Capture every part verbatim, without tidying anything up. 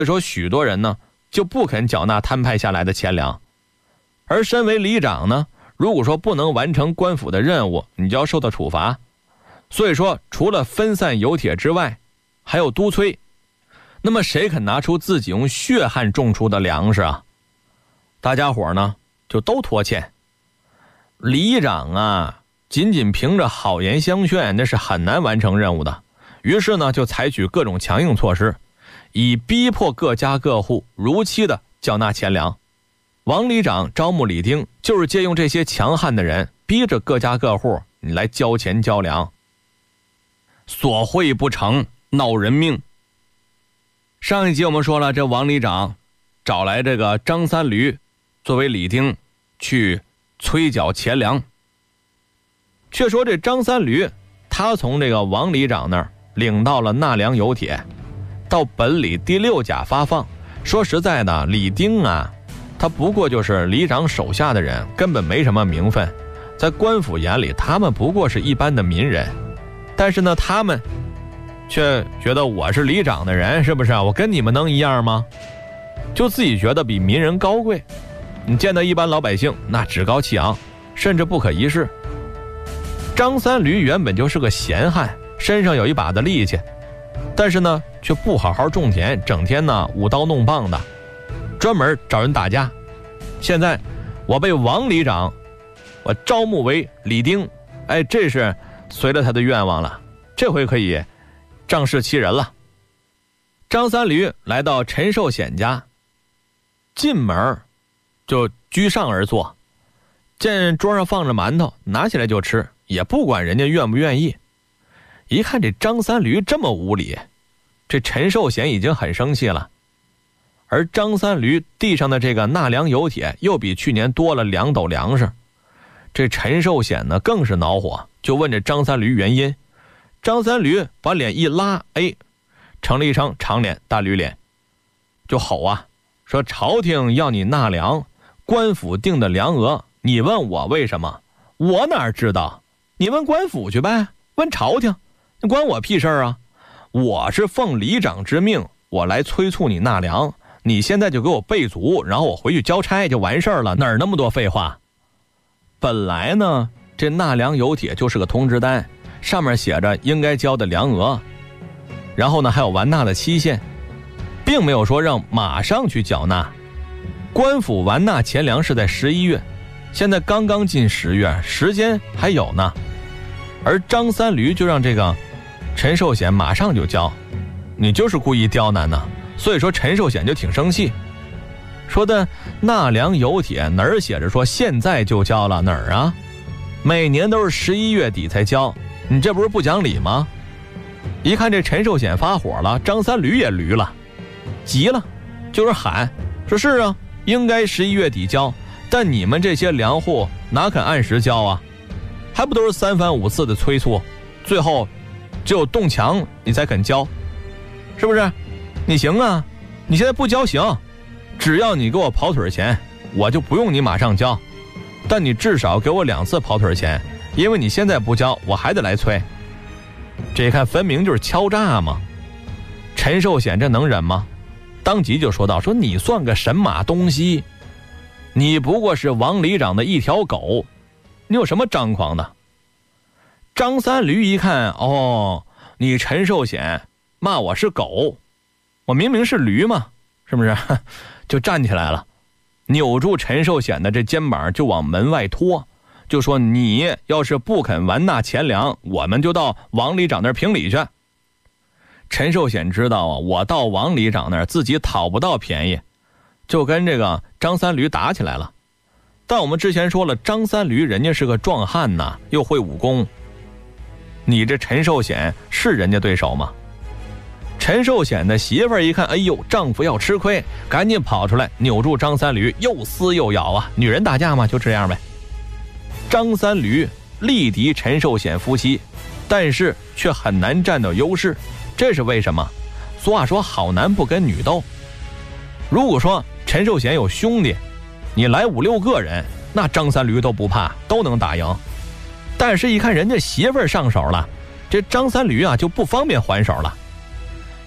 以说许多人呢就不肯缴纳摊派下来的钱粮。而身为里长呢，如果说不能完成官府的任务，你就要受到处罚。所以说除了分散邮帖之外，还有督催。那么谁肯拿出自己用血汗种出的粮食啊？大家伙呢就都拖欠。里长啊仅仅凭着好言相劝，那是很难完成任务的。于是呢就采取各种强硬措施，以逼迫各家各户如期的缴纳钱粮。王里长招募里丁，就是借用这些强悍的人，逼着各家各户你来交钱交粮。所会不成，闹人命。上一集我们说了，这王里长找来这个张三驴作为里丁去催缴钱粮。却说这张三驴他从这个王里长那儿领到了纳粮邮帖，到本里第六甲发放。说实在的，里丁啊他不过就是里长手下的人，根本没什么名分，在官府眼里他们不过是一般的民人。但是呢他们却觉得我是里长的人，是不是？我跟你们能一样吗？就自己觉得比民人高贵。你见到一般老百姓那趾高气昂，甚至不可一世。张三驴原本就是个闲汉，身上有一把的力气，但是呢却不好好种田，整天呢舞刀弄棒的，专门找人打架。现在我被王里长我招募为里丁，哎，这是随了他的愿望了，这回可以仗势欺人了。张三驴来到陈寿显家，进门就居上而坐，见桌上放着馒头，拿起来就吃，也不管人家愿不愿意。一看这张三驴这么无礼，这陈寿显已经很生气了。而张三驴地上的这个纳粮邮帖又比去年多了两斗粮食，这陈寿显呢更是恼火，就问这张三驴原因。张三驴把脸一拉，哎，成了一张长脸大驴脸，就吼啊，说朝廷要你纳粮，官府定的粮额，你问我为什么？我哪知道？你问官府去呗，问朝廷，你关我屁事啊？我是奉里长之命，我来催促你纳粮，你现在就给我备足，然后我回去交差就完事儿了，哪儿那么多废话？本来呢，这纳粮邮帖就是个通知单，上面写着应该交的粮额，然后呢还有完纳的期限，并没有说让马上去缴纳。官府完纳钱粮是在十一月，现在刚刚进十月，时间还有呢。而张三驴就让这个陈寿显马上就交，你就是故意刁难呢。所以说陈寿显就挺生气，说的纳粮邮帖哪儿写着说现在就交了，哪儿啊？每年都是十一月底才交，你这不是不讲理吗？一看这陈寿显发火了，张三驴也驴了，急了，就是喊说是啊，应该十一月底交，但你们这些粮户哪肯按时交啊？还不都是三番五次的催促，最后只有动墙你才肯交，是不是？你行啊，你现在不交行，只要你给我跑腿钱，我就不用你马上交，但你至少给我两次跑腿钱，因为你现在不交，我还得来催。这一看分明就是敲诈嘛。陈寿显这能忍吗？当即就说道，说你算个神马东西，你不过是王里长的一条狗，你有什么张狂的？张三驴一看，哦，你陈寿显骂我是狗，我明明是驴嘛，是不是？就站起来了，扭住陈寿显的这肩膀就往门外拖，就说你要是不肯完纳钱粮，我们就到王里长那儿评理去。陈寿显知道啊，我到王里长那儿自己讨不到便宜，就跟这个张三驴打起来了。但我们之前说了，张三驴人家是个壮汉呐，又会武功，你这陈寿显是人家对手吗？陈寿显的媳妇儿一看，哎呦，丈夫要吃亏，赶紧跑出来扭住张三驴，又撕又咬啊，女人打架嘛，就这样呗。张三驴力敌陈寿显夫妻，但是却很难占到优势，这是为什么？俗话说好男不跟女斗，如果说陈寿显有兄弟，你来五六个人，那张三驴都不怕，都能打赢。但是一看人家媳妇儿上手了，这张三驴啊就不方便还手了。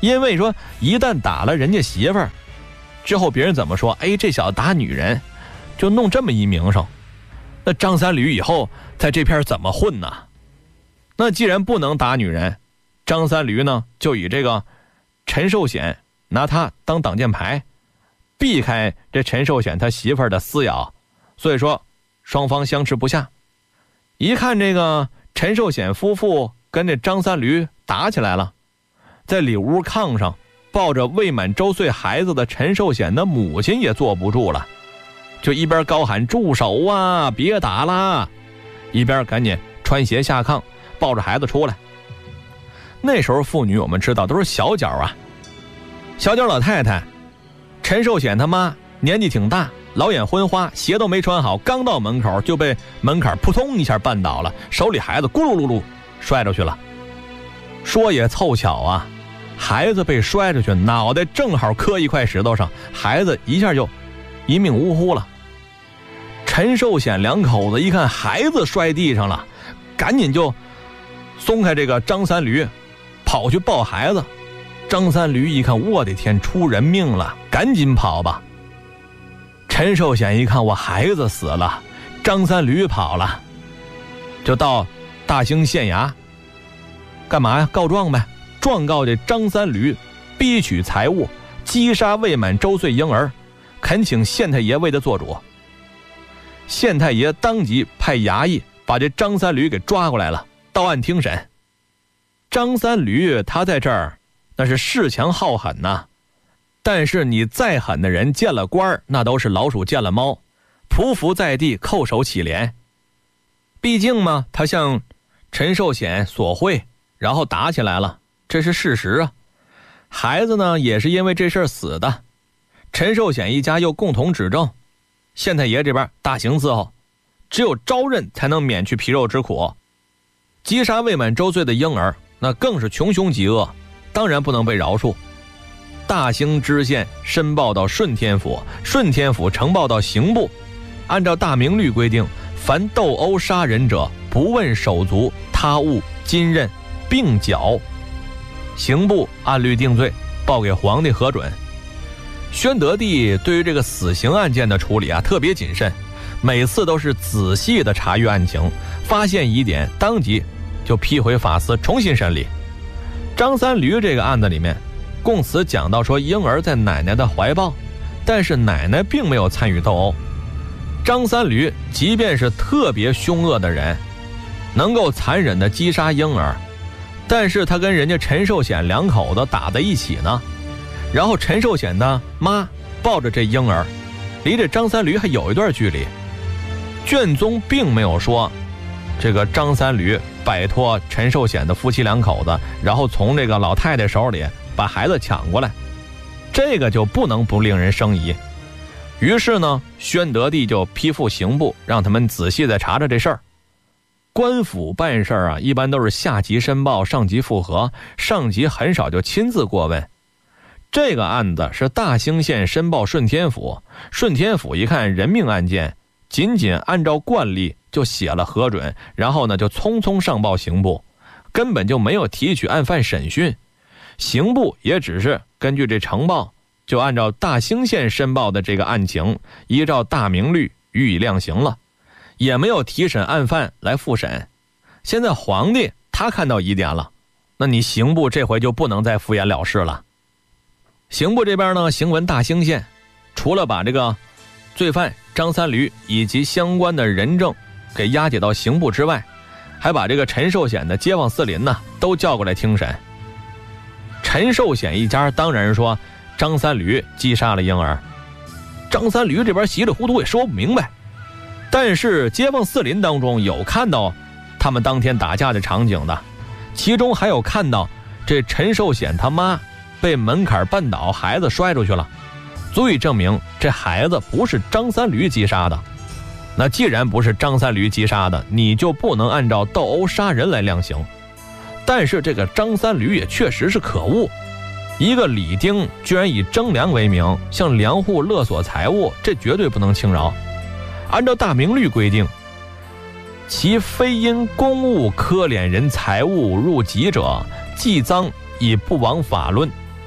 因为说一旦打了人家媳妇儿之后，别人怎么说？哎，这小子打女人，就弄这么一名声。那张三驴以后在这片怎么混呢？那既然不能打女人，张三驴呢就以这个陈寿显拿他当挡箭牌，避开这陈寿显他媳妇儿的撕咬，所以说双方相持不下。一看这个陈寿显夫妇跟这张三驴打起来了，在里屋炕上抱着未满周岁孩子的陈寿显的母亲也坐不住了，就一边高喊住手啊，别打啦，一边赶紧穿鞋下炕抱着孩子出来。那时候妇女我们知道都是小脚啊，小脚老太太陈寿显他妈年纪挺大，老眼昏花，鞋都没穿好，刚到门口就被门槛扑通一下绊倒了，手里孩子咕噜噜噜摔出去了。说也凑巧啊，孩子被摔出去，脑袋正好磕一块石头上，孩子一下就一命呜呼了。陈寿显两口子一看孩子摔地上了，赶紧就松开这个张三驴，跑去抱孩子。张三驴一看，我的天，出人命了，赶紧跑吧。陈寿显一看我孩子死了，张三驴跑了，就到大兴县衙干嘛呀？告状呗，状告这张三驴逼取财物，击杀未满周岁婴儿，恳请县太爷为他做主。县太爷当即派衙役把这张三驴给抓过来了，到案听审。张三驴他在这儿那是恃强好狠呐、啊，但是你再狠的人见了官那都是老鼠见了猫，匍匐在地叩首乞怜。毕竟嘛，他向陈寿显索贿，然后打起来了，这是事实啊。孩子呢也是因为这事儿死的，陈寿显一家又共同指证，县太爷这边大刑伺候，只有招认才能免去皮肉之苦。击杀未满周岁的婴儿，那更是穷凶极恶，当然不能被饶恕。大兴知县申报到顺天府，顺天府呈报到刑部，按照大明律规定，凡斗殴杀人者，不问手足他物金刃并绞。刑部按律定罪，报给皇帝核准。宣德帝对于这个死刑案件的处理啊特别谨慎，每次都是仔细的查阅案情，发现疑点当即就批回法司重新审理。张三驴这个案子里面，供词讲到说婴儿在奶奶的怀抱，但是奶奶并没有参与斗殴。张三驴即便是特别凶恶的人，能够残忍的击杀婴儿，但是他跟人家陈寿显两口子打在一起呢，然后陈寿显的妈抱着这婴儿，离这张三驴还有一段距离。卷宗并没有说这个张三驴摆脱陈寿显的夫妻两口子，然后从这个老太太手里把孩子抢过来，这个就不能不令人生疑。于是呢，宣德帝就批复刑部，让他们仔细的查查这事儿。官府办事啊，一般都是下级申报，上级复核，上级很少就亲自过问。这个案子是大兴县申报顺天府，顺天府一看人命案件，仅仅按照惯例就写了核准，然后呢就匆匆上报刑部，根本就没有提取案犯审讯。刑部也只是根据这呈报，就按照大兴县申报的这个案情，依照大明律予以量刑了，也没有提审案犯来复审。现在皇帝他看到疑点了，那你刑部这回就不能再敷衍了事了。刑部这边呢，刑闻大兴县，除了把这个罪犯张三驴以及相关的人证给押解到刑部之外，还把这个陈寿显的街坊四邻呢都叫过来听审。陈寿显一家当然说张三驴击杀了婴儿，张三驴这边稀里糊涂也说不明白，但是街坊四邻当中有看到他们当天打架的场景的，其中还有看到这陈寿显他妈被门槛绊倒，孩子摔出去了，足以证明这孩子不是张三驴击杀的。那既然不是张三驴击杀的，你就不能按照斗殴杀人来量刑。但是这个张三驴也确实是可恶，一个李丁居然以征粮为名向粮户勒索财物，这绝对不能轻饶。按照大明律规定，其非因公务科敛人财物入籍者，既赃以不枉法论，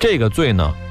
这个罪呢